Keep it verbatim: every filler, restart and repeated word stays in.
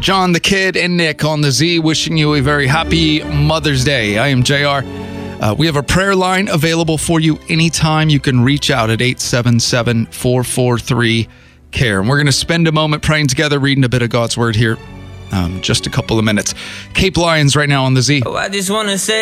John, the kid, and Nick on the Z, wishing you a very happy Mother's Day. I am J R. Uh, we have a prayer line available for you anytime. You can reach out at eight seven seven, four four three, C A R E. And we're going to spend a moment praying together, reading a bit of God's Word here. Um, just a couple of minutes. Cape Lions right now on the Z. Oh, I just want to say